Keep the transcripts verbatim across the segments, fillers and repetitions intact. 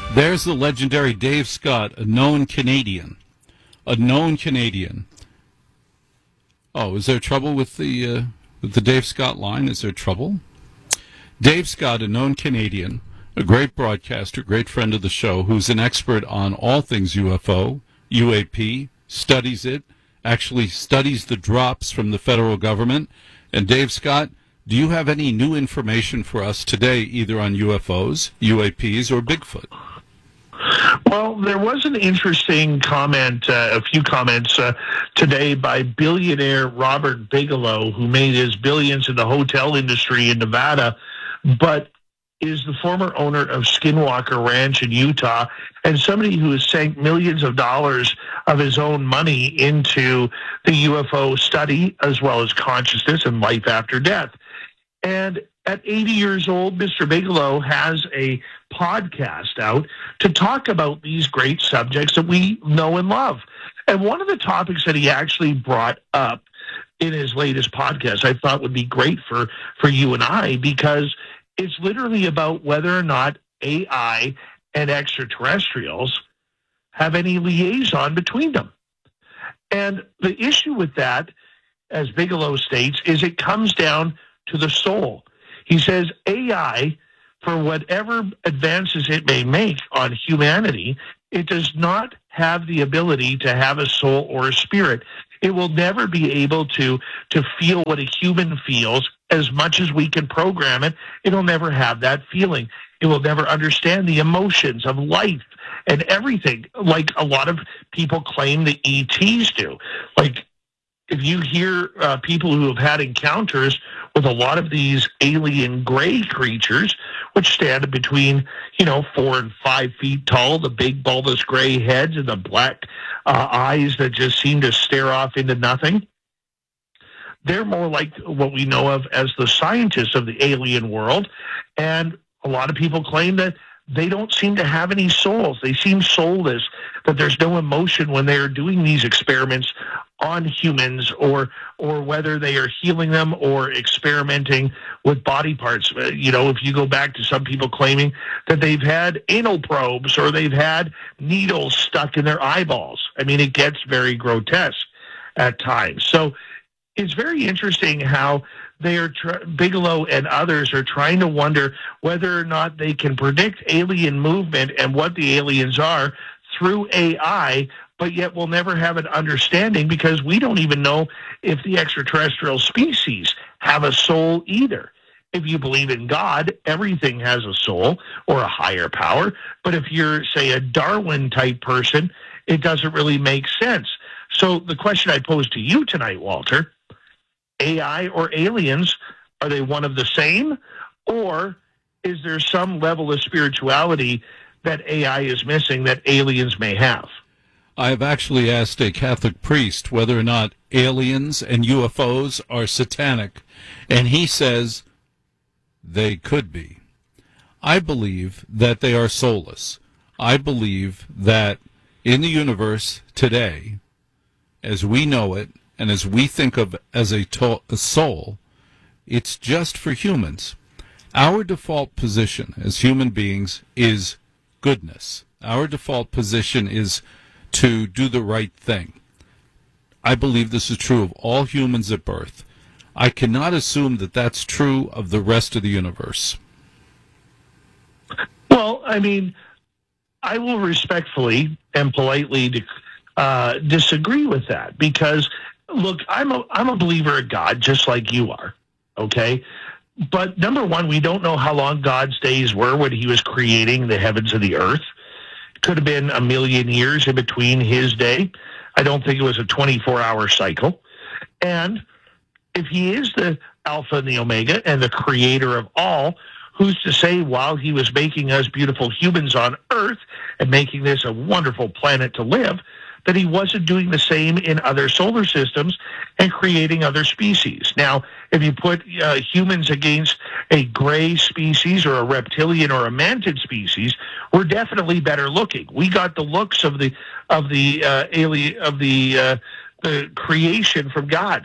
There's the legendary Dave Scott, a known Canadian. A known Canadian. Oh, is there trouble with the uh, with the Dave Scott line? Is there trouble? Dave Scott, a known Canadian, a great broadcaster, great friend of the show, who's an expert on all things U F O, U A P, studies it, actually studies the drops from the federal government. And Dave Scott, do you have any new information for us today, either on U F Os, U A Ps, or Bigfoot? Well, there was an interesting comment, uh, a few comments uh, today by billionaire Robert Bigelow, who made his billions in the hotel industry in Nevada, but is the former owner of Skinwalker Ranch in Utah, and somebody who has sank millions of dollars of his own money into the U F O study, as well as consciousness and life after death. And at eighty years old, Mister Bigelow has a podcast out to talk about these great subjects that we know and love. And one of the topics that he actually brought up in his latest podcast, I thought would be great for, for you and I, because it's literally about whether or not A I and extraterrestrials have any liaison between them. And the issue with that, as Bigelow states, is it comes down to the soul. He says A I, for whatever advances it may make on humanity, it does not have the ability to have a soul or a spirit. It will never be able to, to feel what a human feels. As much as we can program it, it'll never have that feeling. It will never understand the emotions of life and everything, like a lot of people claim the E Ts do. Like, if you hear uh, people who have had encounters with a lot of these alien gray creatures, which stand between, you know, four and five feet tall, the big bulbous gray heads and the black uh, eyes that just seem to stare off into nothing, they're more like what we know of as the scientists of the alien world. And a lot of people claim that they don't seem to have any souls. They seem soulless, that there's no emotion when they are doing these experiments on humans, or or whether they are healing them or experimenting with body parts. Uh, you know, if you go back to some people claiming that they've had anal probes or they've had needles stuck in their eyeballs. I mean, it gets very grotesque at times. So it's very interesting how they are, tr- Bigelow and others are trying to wonder whether or not they can predict alien movement and what the aliens are through A I, but yet we'll never have an understanding because we don't even know if the extraterrestrial species have a soul either. If you believe in God, everything has a soul or a higher power. But if you're, say, a Darwin-type person, it doesn't really make sense. So the question I pose to you tonight, Walter, A I or aliens, are they one of the same? Or is there some level of spirituality that A I is missing that aliens may have? I have actually asked a Catholic priest whether or not aliens and U F Os are satanic, and he says they could be. I believe that they are soulless. I believe that in the universe today, as we know it, and as we think of as a, to- a soul, it's just for humans. Our default position as human beings is goodness. Our default position is to do the right thing. I believe this is true of all humans at birth. I cannot assume that that's true of the rest of the universe. Well, I mean, I will respectfully and politely uh, disagree with that because, look, I'm a I'm a believer in God, just like you are, okay? But number one, we don't know how long God's days were when he was creating the heavens and the earth. It could have been a million years in between his day. I don't think it was a twenty-four hour cycle. And if he is the Alpha and the Omega and the creator of all, who's to say while he was making us beautiful humans on earth and making this a wonderful planet to live, that he wasn't doing the same in other solar systems and creating other species. Now, if you put uh, humans against a gray species or a reptilian or a mantid species, we're definitely better looking. We got the looks of the of the uh, alien of the uh, the creation from God.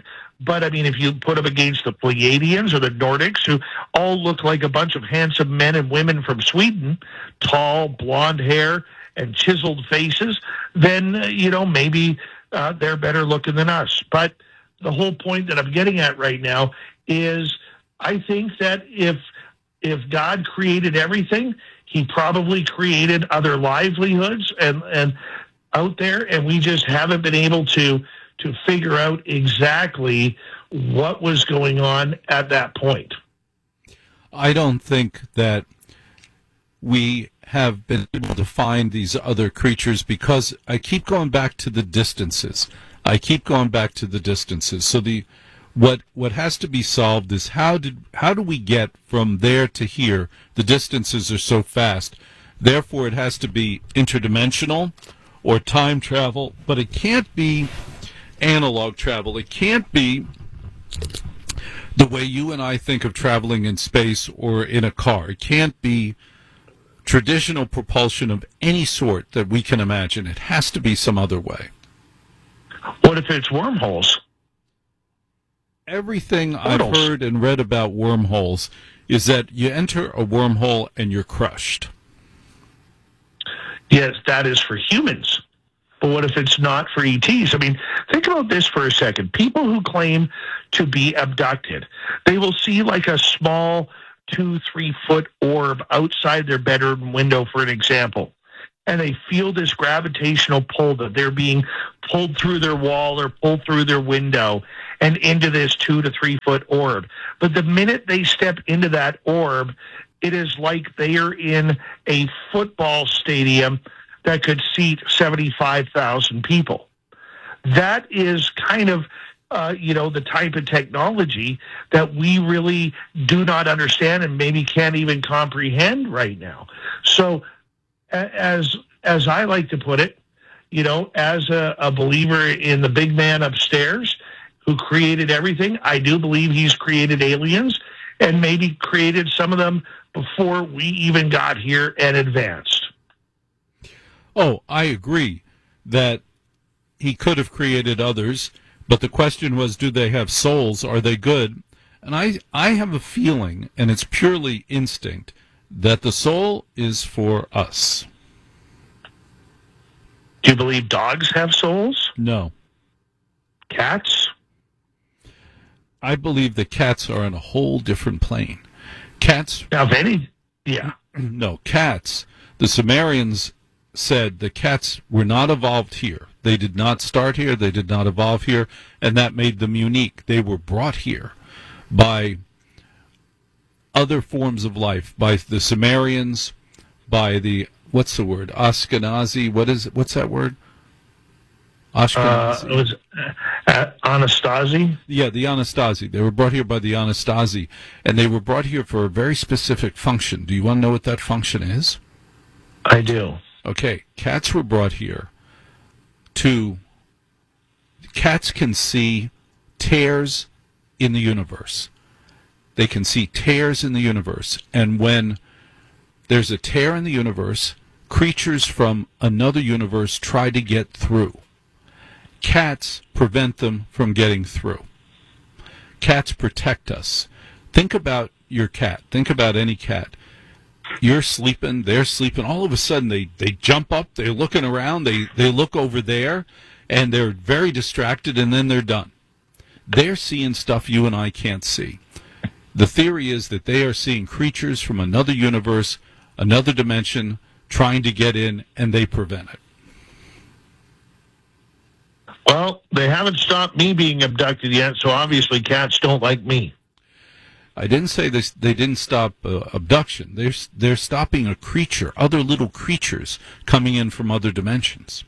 But I mean, if you put them against the Pleiadians or the Nordics, who all look like a bunch of handsome men and women from Sweden, tall, blonde hair, and chiseled faces, then, uh, you know, maybe uh, they're better looking than us. But the whole point that I'm getting at right now is I think that if if God created everything, he probably created other livelihoods and, and out there, and we just haven't been able to to figure out exactly what was going on at that point. I don't think that we have been able to find these other creatures because I keep going back to the distances. I keep going back to the distances. So the what what has to be solved is how did how do we get from there to here? The distances are so fast. Therefore, it has to be interdimensional or time travel, but it can't be analog travel. It can't be the way you and I think of traveling in space or in a car. It can't be traditional propulsion of any sort that we can imagine. It has to be some other way. What if it's wormholes? Everything Portals. I've heard and read about wormholes is that you enter a wormhole and you're crushed. Yes, that is for humans. But what if it's not for E Ts? I mean, think about this for a second. People who claim to be abducted, they will see like a small two, three foot orb outside their bedroom window, for an example. And they feel this gravitational pull that they're being pulled through their wall or pulled through their window and into this two to three foot orb. But the minute they step into that orb, it is like they are in a football stadium that could seat seventy-five thousand people. That is kind of, uh, you know, the type of technology that we really do not understand and maybe can't even comprehend right now. So as as I like to put it, you know, as a, a believer in the big man upstairs who created everything, I do believe he's created aliens and maybe created some of them before we even got here and advanced. Oh, I agree that he could have created others, but the question was, do they have souls? Are they good? And I, I have a feeling, and it's purely instinct, that the soul is for us. Do you believe dogs have souls? No. Cats? I believe that cats are on a whole different plane. Cats... Now, if any... Yeah. No, cats. The Sumerians said the cats were not evolved here. They did not start here. They did not evolve here. And that made them unique. They were brought here by other forms of life, by the Sumerians, by the, what's the word, Ashkenazi, what is it? What's that word? Ashkenazi. Uh, it was uh, Anastasi? Yeah, the Anastasi. They were brought here by the Anastasi, and they were brought here for a very specific function. Do you want to know what that function is? I do. Okay, cats were brought here to, cats can see tears in the universe. They can see tears in the universe, and when there's a tear in the universe, creatures from another universe try to get through. Cats prevent them from getting through. Cats protect us. Think about your cat. Think about any cat. You're sleeping, they're sleeping, all of a sudden they, they jump up, they're looking around, they, they look over there, and they're very distracted, and then they're done. They're seeing stuff you and I can't see. The theory is that they are seeing creatures from another universe, another dimension, trying to get in, and they prevent it. Well, they haven't stopped me being abducted yet, so obviously cats don't like me. I didn't say this, they didn't stop uh, abduction. They're, they're stopping a creature, other little creatures coming in from other dimensions.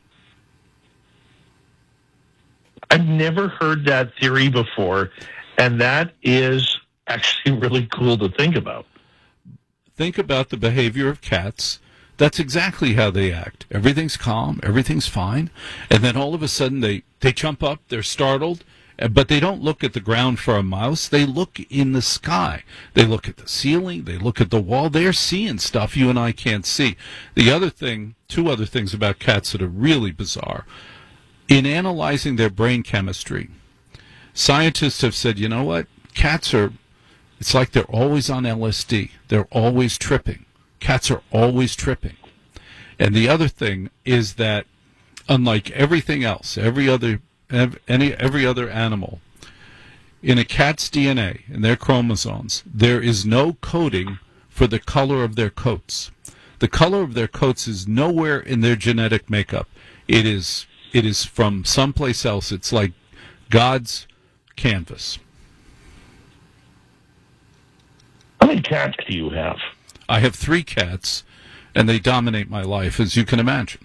I've never heard that theory before, and that is actually really cool to think about. Think about the behavior of cats. That's exactly how they act. Everything's calm, everything's fine, and then all of a sudden they, they jump up, they're startled, but they don't look at the ground for a mouse. They look in the sky. They look at the ceiling. They look at the wall. They're seeing stuff you and I can't see. The other thing, two other things about cats that are really bizarre. In analyzing their brain chemistry, Scientists have said, you know what? Cats are, it's like they're always on L S D. They're always tripping. Cats are always tripping. And the other thing is that, unlike everything else, every other ev- any every other animal, in a cat's D N A, in their chromosomes, there is no coding for the color of their coats. The color of their coats is nowhere in their genetic makeup. It is it is from someplace else. It's like God's canvas. How many cats do you have? I have three cats, and they dominate my life, as you can imagine.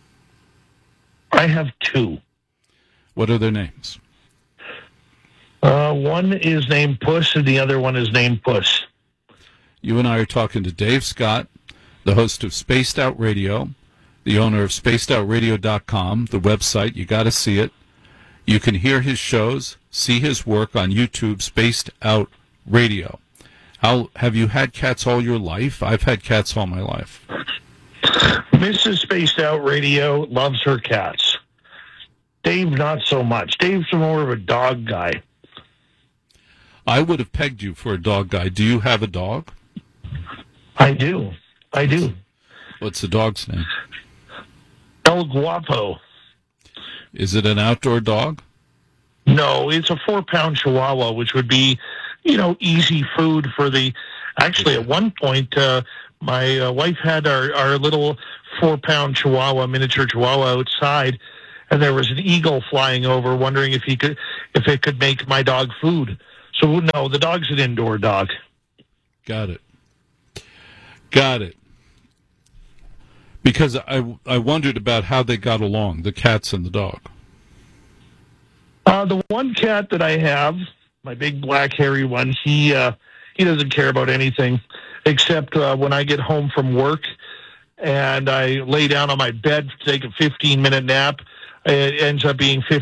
I have two. What are their names? Uh, one is named Puss, and the other one is named Puss. You and I are talking to Dave Scott, the host of Spaced Out Radio, the owner of spaced out radio dot com, the website. You got to see it. You can hear his shows, see his work on YouTube, Spaced Out Radio. How have you had cats all your life? I've had cats all my life. Missus Spaced Out Radio loves her cats. Dave, not so much. Dave's more of a dog guy. I would have pegged you for a dog guy. Do you have a dog? I do. I do. What's the dog's name? El Guapo. Is it an outdoor dog? No, it's a four-pound Chihuahua, which would be, you know, easy food for the... Actually, at one point, uh, my uh, wife had our, our little four-pound Chihuahua, miniature Chihuahua, outside, and there was an eagle flying over, wondering if he could, if it could make my dog food. So, no, the dog's an indoor dog. Got it. Got it. Because I, I wondered about how they got along, the cats and the dog. Uh, the one cat that I have, my big black hairy one, he uh, he doesn't care about anything except uh, when I get home from work and I lay down on my bed to take a fifteen-minute nap. It ends up being